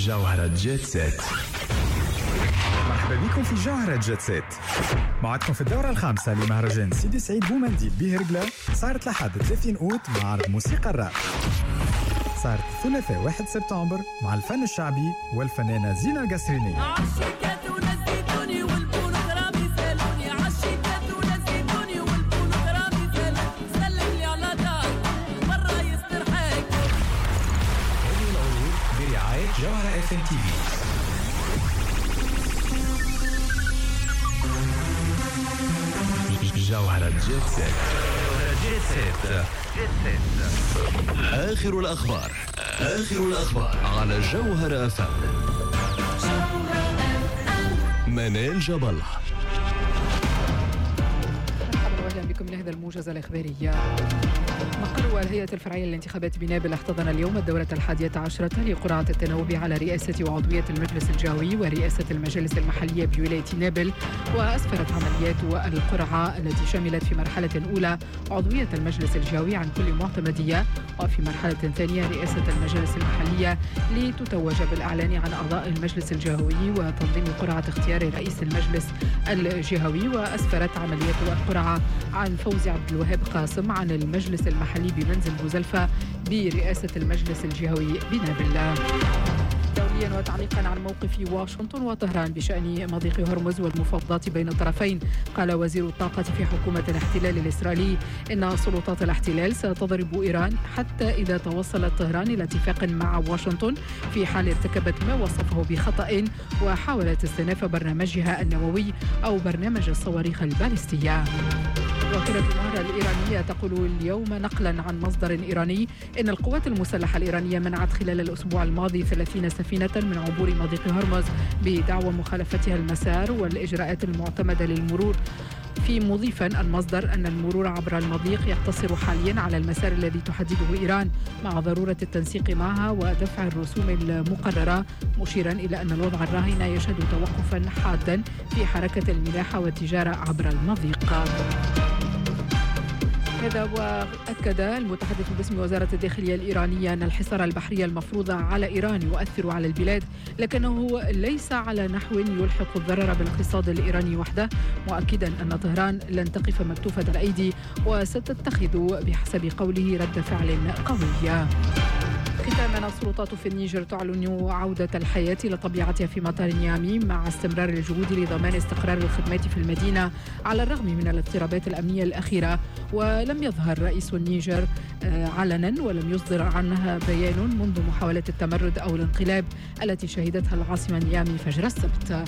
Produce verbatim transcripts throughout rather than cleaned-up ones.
جوهرة جيت سيت. مرحبا بكم في جوهرة جيت سيت. موعدكم في الدورة الخامسة لمهرجان سيدي سعيد بومنديل بهرقلة، صارت لحد ثلاثين أوت مع عرض موسيقى الراب. صارت الثلاثاء واحد سبتمبر مع الفن الشعبي والفنانة زينة القصرينية. جوهرة اف ام تي في. جوهرة جيت سيت. جيت سيت. آخر الأخبار آخر الأخبار على جوهرة اف ام. منال جبل. مرحبا بكم لهذا الموجز الإخباري. مقر الهيئة الفرعية للانتخابات بنابل احتضن اليوم الدورة الحادية عشرة لقرعة التناوب على رئاسة وعضوية المجلس الجهوي ورئاسة المجالس المحلية بولاية نابل. وأسفرت عمليات القرعة التي شملت في مرحلة أولى عضوية المجلس الجهوي عن كل معتمدية، وفي مرحلة ثانية رئاسة المجالس المحلية لتتوج بالإعلان عن أعضاء المجلس الجهوي وتنظيم قرعة اختيار رئيس المجلس الجهوي. وأسفرت عمليات القرعة عن فوز عبد الوهاب قاسم عن المجلس المحلي بمنزل بوزلفة برئاسة المجلس الجهوي بنابل. دوليا وتعليقا عن موقف واشنطن وطهران بشأن مضيق هرمز والمفاوضات بين الطرفين، قال وزير الطاقة في حكومة الاحتلال الإسرائيلي إن سلطات الاحتلال ستضرب إيران حتى إذا توصلت طهران إلى اتفاق مع واشنطن في حال ارتكبت ما وصفه بخطأ وحاولت استئناف برنامجها النووي أو برنامج الصواريخ البالستية. وكالة الأنهار الإيرانية تقول اليوم نقلا عن مصدر إيراني إن القوات المسلحة الإيرانية منعت خلال الأسبوع الماضي ثلاثين سفينة من عبور مضيق هرمز بدعوى مخالفتها المسار والإجراءات المعتمدة للمرور، في مضيفا المصدر أن المرور عبر المضيق يقتصر حاليا على المسار الذي تحدده إيران مع ضرورة التنسيق معها ودفع الرسوم المقررة، مشيرا إلى أن الوضع الراهن يشهد توقفا حادا في حركة الملاحة والتجارة عبر المضيق. هذا وأكد المتحدث باسم وزارة الداخلية الإيرانية أن الحصار البحري المفروض على إيران يؤثر على البلاد، لكنه ليس على نحو يلحق الضرر بالاقتصاد الإيراني وحده، مؤكدا أن طهران لن تقف مكتوفة الأيدي وستتخذ بحسب قوله رد فعل قوي. ختاما، السلطات في النيجر تعلن عودة الحياة إلى طبيعتها في مطار نيامي مع استمرار الجهود لضمان استقرار الخدمات في المدينة على الرغم من الاضطرابات الأمنية الأخيرة. ولم يظهر رئيس النيجر علنا ولم يصدر عنها بيان منذ محاولة التمرد أو الانقلاب التي شهدتها العاصمة نيامي فجر السبت.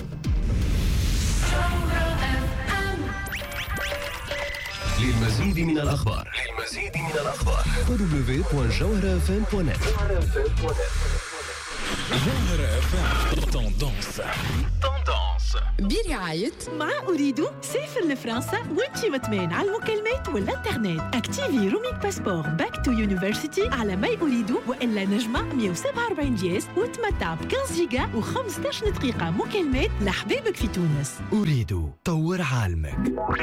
للمزيد من الأخبار للمزيد من الأخبار دبليو دوت جوهرة اف ام دوت نت. جوهرة اف ام توندونس توندونس برعاية مع أريد سافر لفرنسا وانتي مطمئن على المكالمات والإنترنت. اكتيفي رومينج باسبور باك تو يونيفرسيتي على ماي أريد وإلا نجمة مية وسبعة وأربعين دياس وتمتع ب خمسة جيجا وخمسة عشر دقيقة مكالمات لحبابك في تونس. أريد طور عالمك.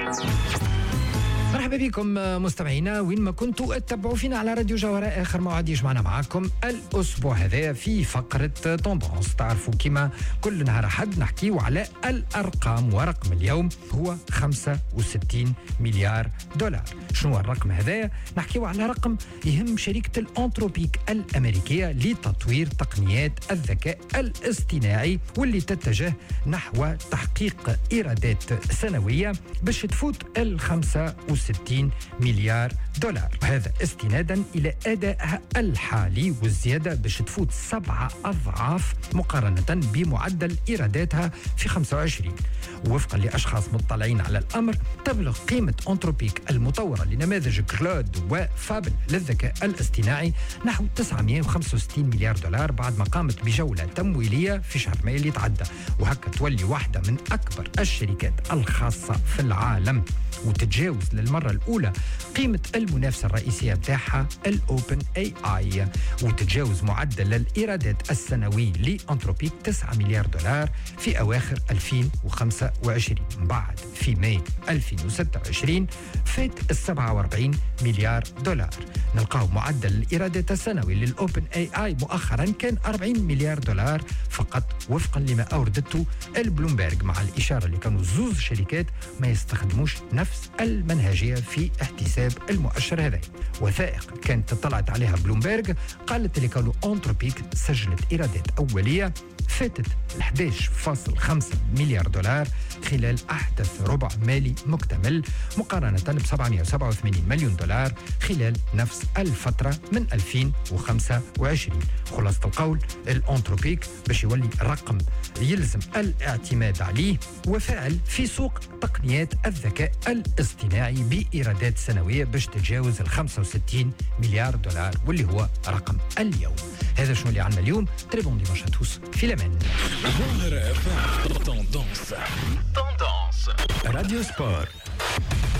مرحبا بكم مستمعينا وين ما كنتوا اتبعوا فينا على راديو جوهرة. آخر موعد يجمعنا معاكم الأسبوع هذا في فقرة توندونس. تعرفوا كما كل نهار أحد نحكيو على الأرقام، ورقم اليوم هو خمسة وستين مليار دولار. شنو الرقم هذا؟ نحكيو على رقم يهم شركة الأنتروبيك الأمريكية لتطوير تقنيات الذكاء الاصطناعي واللي تتجه نحو تحقيق إيرادات سنوية باش تفوت الخمسة وستين مليار دولار، وهذا استنادا إلى أدائها الحالي والزيادة باش تفوت سبعة أضعاف مقارنة بمعدل إيراداتها في خمسة وعشرين. وفقا لأشخاص مطلعين على الأمر تبلغ قيمة أنتروبيك المطورة لنماذج كلود وفابل للذكاء الاصطناعي نحو تسعمائة وخمسة وستين مليار دولار بعد ما قامت بجولة تمويلية في شهر مايو اللي تعدى، وهكا تولي واحدة من أكبر الشركات الخاصة في العالم وتتجاوز للمرة الأولى قيمة المنافسة الرئيسية بتاعها الأوبن اي اي، وتتجاوز معدل الإيرادات السنوي لأنتروبيك تسعة مليار دولار في أواخر ألفين وخمسة وعشرين. بعد في ماي ألفين وستة وعشرين فات السبعة وأربعين مليار دولار. نلقاو معدل الإيرادات السنوي للأوبن اي اي مؤخرا كان أربعين مليار دولار فقط، وفقا لما أوردته البلومبيرغ، مع الإشارة اللي كانوا زوز شركات ما يستخدموش نفس المنهجية في احتساب المؤشر هذا. وثائق كانت طلعت عليها بلومبيرغ قالت اللي كانوا أنتروبيك سجلت إيرادات أولية فاتت احد عشر فاصلة خمسة مليار دولار خلال أحدث ربع مالي مكتمل، مقارنة ب سبعمائة وسبعة وثمانين مليون دولار خلال نفس الفترة من ألفين وخمسة وعشرين. خلاصة القول الأنتروبيك باش يولي رقم يلزم الاعتماد عليه وفاعل في سوق تقنيات الذكاء الاصطناعي بإيرادات سنوية باش تتجاوز ال خمسة وستين مليار دولار، واللي هو رقم اليوم. هذا شنو اللي عندنا اليوم. تري بون ديماش ا توس، في الامان. Tendance. راديو سبور.